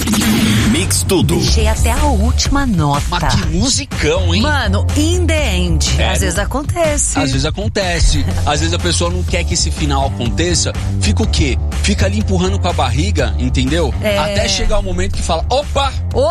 Mix Tudo. Deixei até a última nota. Mas que musicão, hein? Mano, in the end. Às vezes acontece. Às vezes acontece. Às vezes a pessoa não quer que esse final aconteça. Fica o quê? Fica ali empurrando com a barriga, entendeu? Até chegar o momento que fala, opa!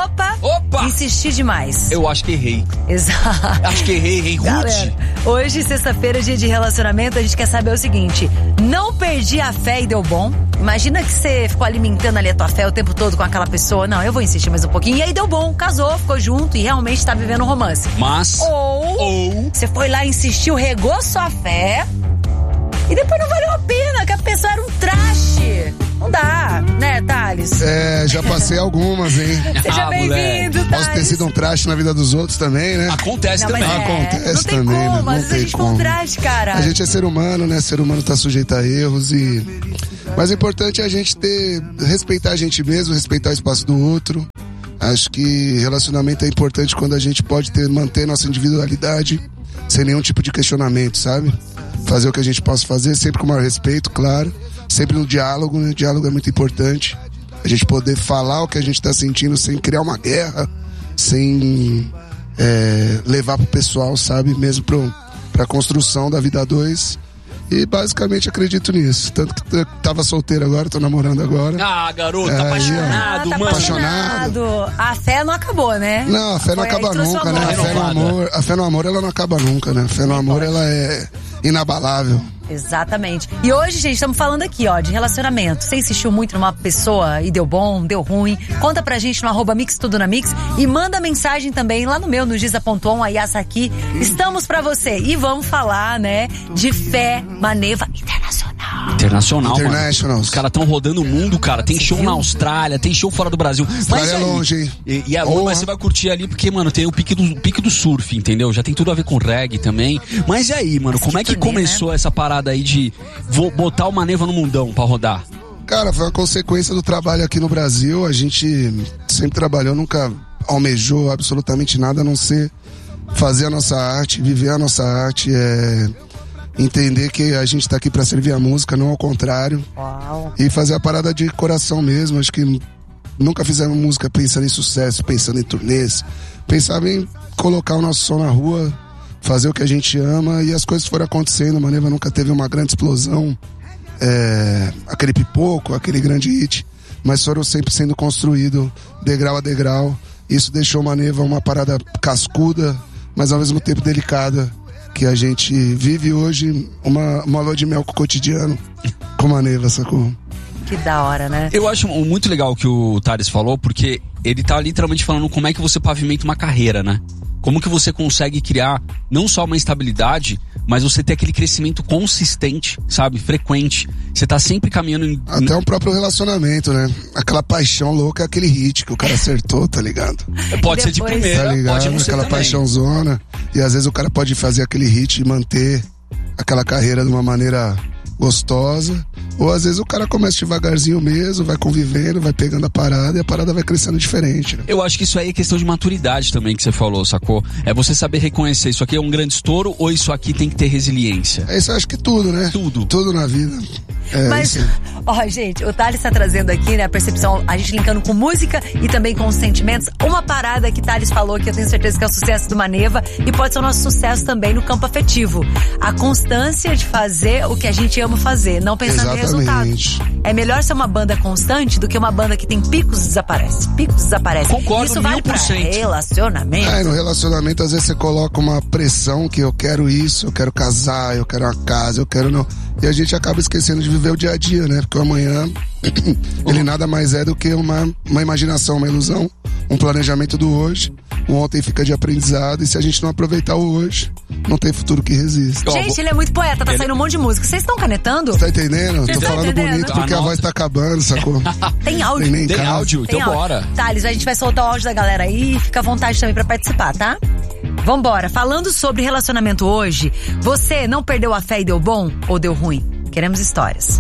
Insistir demais. Eu acho que errei. Exato. Acho que errei, Ruth. Galera, hoje, sexta-feira, dia de relacionamento, a gente quer saber o seguinte: não perdi a fé e deu bom? Imagina que você ficou alimentando ali a tua fé o tempo todo com aquela pessoa. Não, eu vou insistir mais um pouquinho. E aí deu bom, casou, ficou junto e realmente tá vivendo um romance. Mas... Ou você foi lá, insistiu, regou sua fé e depois não valeu a pena, que a pessoa era um traste. Não dá, né, Thales? Já passei algumas, hein? Seja bem-vindo, Thales. Posso ter sido um traste na vida dos outros também, né? Acontece também. Acontece não tem também, como, né? Não às vezes tem a gente como. foi um traste, cara. A gente é ser humano, né? Ser humano tá sujeito a erros Mas o importante é a gente respeitar a gente mesmo, respeitar o espaço do outro. Acho que relacionamento é importante quando a gente pode manter nossa individualidade sem nenhum tipo de questionamento, sabe? Fazer o que a gente possa fazer, sempre com o maior respeito, claro. Sempre no diálogo, né? O diálogo é muito importante. A gente poder falar o que a gente tá sentindo sem criar uma guerra, sem levar pro pessoal, sabe? Mesmo pra construção da vida a dois. E basicamente acredito nisso. Tanto que eu tava solteiro agora, tô namorando agora. Ah, garoto, apaixonado, tá mano. Apaixonado. A fé não acabou, né? Não, a fé não acaba nunca, né? A fé no amor, ela não acaba nunca, né? A fé no amor, ela é inabalável. Exatamente. E hoje, gente, estamos falando aqui, ó, de relacionamento. Você insistiu muito numa pessoa e deu bom, deu ruim? Conta pra gente no @MixTudoNaMix e manda mensagem também lá no meu, no Giza.on, a Yassa aqui. Estamos pra você. E vamos falar, né, de fé, Maneva Internacional, mano. Os caras estão rodando o mundo, cara. Tem show na Austrália, tem show fora do Brasil. Mas é longe, hein? E é longe, mas você vai curtir ali porque, mano, tem o pique do surf, entendeu? Já tem tudo a ver com reggae também. Mas e aí, mano, como é que começou essa parada aí de botar o Maneva no mundão pra rodar? Cara, foi uma consequência do trabalho aqui no Brasil. A gente sempre trabalhou, nunca almejou absolutamente nada a não ser fazer a nossa arte, viver a nossa arte, entender que a gente tá aqui pra servir a música, não ao contrário. Uau. E fazer a parada de coração mesmo. Acho que nunca fizemos música pensando em sucesso, pensando em turnês. Pensava em colocar o nosso som na rua, fazer o que a gente ama, e as coisas foram acontecendo. A Maneva nunca teve uma grande explosão, aquele pipoco, aquele grande hit, mas foram sempre sendo construído degrau a degrau. Isso deixou a Maneva uma parada cascuda, mas ao mesmo tempo delicada, que a gente vive hoje uma lua de mel com o cotidiano com a Maneva, sacou? Que da hora, né? Eu acho muito legal o que o Thales falou, porque ele tá literalmente falando como é que você pavimenta uma carreira, né? Como que você consegue criar não só uma estabilidade, mas você ter aquele crescimento consistente, sabe? Frequente. Você tá sempre caminhando até o próprio relacionamento, né? Aquela paixão louca, aquele hit que o cara acertou, tá ligado? Pode ser de primeira, tá ligado? pode não ser aquela também. paixãozona. E às vezes o cara pode fazer aquele hit e manter aquela carreira de uma maneira gostosa, ou às vezes o cara começa devagarzinho mesmo, vai convivendo, vai pegando a parada e a parada vai crescendo diferente, né? Eu acho que isso aí é questão de maturidade também que você falou, sacou? É você saber reconhecer, isso aqui é um grande estouro ou isso aqui tem que ter resiliência? Isso eu acho que tudo, né? Tudo na vida. Mas, ó, gente, o Thales tá trazendo aqui, né, a percepção, a gente linkando com música e também com os sentimentos. Uma parada que Thales falou que eu tenho certeza que é o sucesso do Maneva e pode ser o nosso sucesso também no campo afetivo. A constância de fazer o que a gente ama fazer, não pensando em resultado. É melhor ser uma banda constante do que uma banda que tem picos e desaparece. Picos e desaparece. Concordo, isso vale pra relacionamento. No relacionamento, às vezes você coloca uma pressão que eu quero isso, eu quero casar, eu quero uma casa, eu quero não. E a gente acaba esquecendo de viver o dia a dia, né? Porque o amanhã, ele nada mais é do que uma imaginação, uma ilusão, um planejamento do hoje. O ontem fica de aprendizado e se a gente não aproveitar o hoje, não tem futuro que resista. Gente, ele é muito poeta, tá saindo um monte de música. Vocês estão canetando? Tá entendendo? Tô falando bonito porque a voz tá acabando, sacou? Tem áudio. Tem áudio, então bora. Thales, a gente vai soltar o áudio da galera aí, fica à vontade também pra participar, tá? Vambora, falando sobre relacionamento hoje, você não perdeu a fé e deu bom ou deu ruim? Queremos histórias.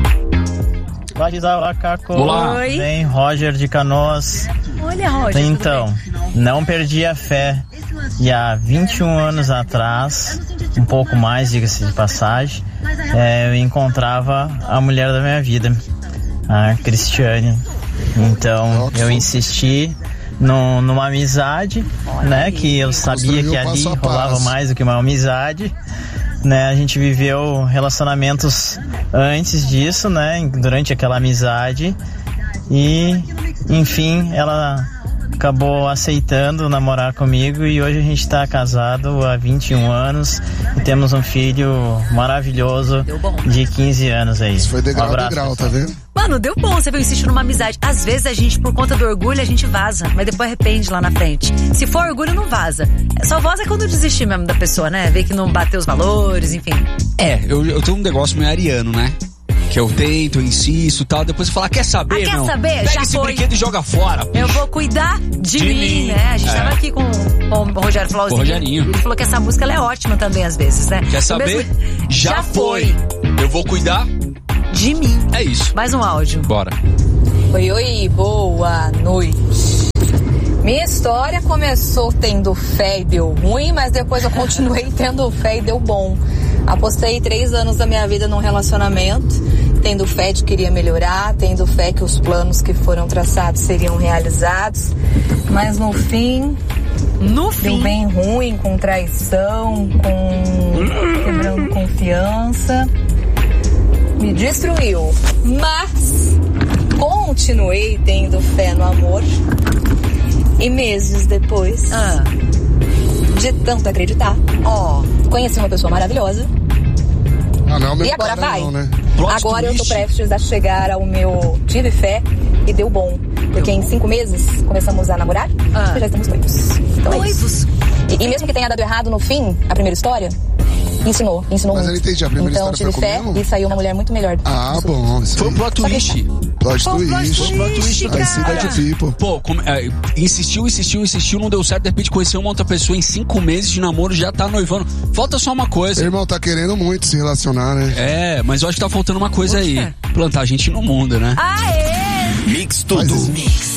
Olá. Oi. Bem, Roger de Canoas. Olha, Roger. Então, não perdi a fé. E há 21 anos atrás, um pouco mais, diga-se de passagem, eu encontrava a mulher da minha vida, a Cristiane. Então eu insisti numa amizade, né? Que eu sabia que ali rolava mais do que uma amizade, né? A gente viveu relacionamentos antes disso, né? Durante aquela amizade e, enfim, ela acabou aceitando namorar comigo e hoje a gente tá casado há 21 anos e temos um filho maravilhoso de 15 anos aí. Isso foi degrau a degrau, tá vendo? Mano, deu bom, você viu, insistir numa amizade. Às vezes a gente, por conta do orgulho, a gente vaza, mas depois arrepende lá na frente. Se for orgulho, não vaza. Só vaza quando desistir mesmo da pessoa, né? Ver que não bateu os valores, enfim. Eu tenho um negócio meio ariano, né? Que eu tento, eu insisto e tal, depois você fala, quer saber, quer meu? saber? Pega Já esse foi. brinquedo e joga fora. Eu vou cuidar de mim, né? A gente tava aqui com o Rogério Flauzinho. O Rogerinho. Ele falou que essa música ela é ótima também, às vezes, né? Quer saber? Já foi. Eu vou cuidar de mim. É isso. Mais um áudio. Bora. Oi, boa noite. Minha história começou tendo fé e deu ruim, mas depois eu continuei tendo fé e deu bom. Apostei 3 anos da minha vida num relacionamento, tendo fé de que iria melhorar, tendo fé que os planos que foram traçados seriam realizados, mas no fim deu bem ruim, com traição, quebrando confiança, me destruiu, mas continuei tendo fé no amor e meses depois de tanto acreditar, conheci uma pessoa maravilhosa. Não, e agora vai. Não, né? Agora eu tô prestes a chegar ao meu tive fé e deu bom. Porque em 5 meses começamos a namorar e já estamos noivos. Então noivos? E mesmo que tenha dado errado no fim, a primeira história, ensinou Mas muito. eu não entendi, a primeira então história tive foi fé comigo? e saiu uma mulher muito melhor. Bom. Foi um plot twist. Plot twist. I see that people. Pô, insistiu, não deu certo, de repente conheceu uma outra pessoa em 5 meses de namoro, já tá noivando. Falta só uma coisa. Meu irmão, tá querendo muito se relacionar, né? Mas eu acho que tá faltando uma coisa aí. Plantar gente no mundo, né? Aê! Mix tudo.